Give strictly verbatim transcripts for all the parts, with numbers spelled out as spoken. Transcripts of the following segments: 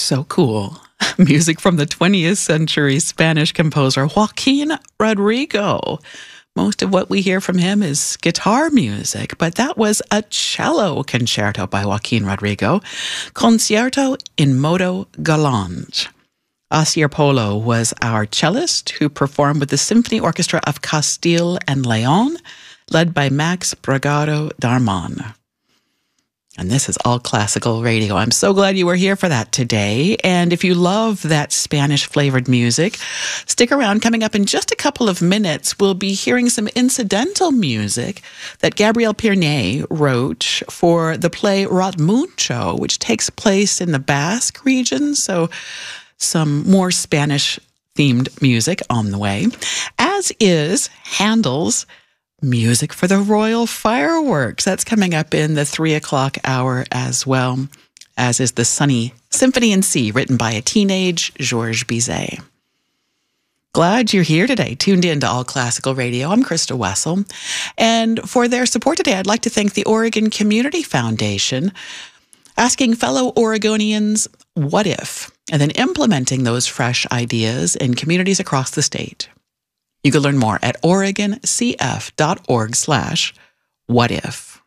So cool. Music from the twentieth century Spanish composer Joaquin Rodrigo. Most of what we hear from him is guitar music, but that was a cello concerto by Joaquin Rodrigo, Concierto in Modo Galante. Asier Polo was our cellist who performed with the Symphony Orchestra of Castile and Leon, led by Max Bragado Darman. And this is All Classical Radio. I'm so glad you were here for that today. And if you love that Spanish-flavored music, stick around. Coming up in just a couple of minutes, we'll be hearing some incidental music that Gabriel Pirnet wrote for the play Rot Mucho, which takes place in the Basque region. So some more Spanish-themed music on the way, as is Handel's Music for the Royal Fireworks. That's coming up in the three o'clock hour as well, as is the Sunny Symphony in C, written by a teenage Georges Bizet. Glad you're here today, tuned in to All Classical Radio. I'm Krista Wessel. And for their support today, I'd like to thank the Oregon Community Foundation, asking fellow Oregonians, what if? And then implementing those fresh ideas in communities across the state. You can learn more at oregoncf.org slash what if.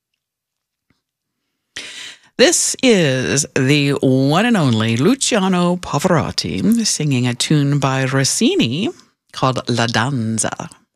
This is the one and only Luciano Pavarotti singing a tune by Rossini called La Danza.